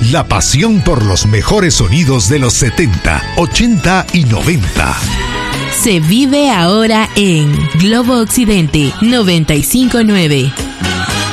La pasión por los mejores sonidos de los 70, 80 y 90. Se vive ahora en Globo Occidente 95.9.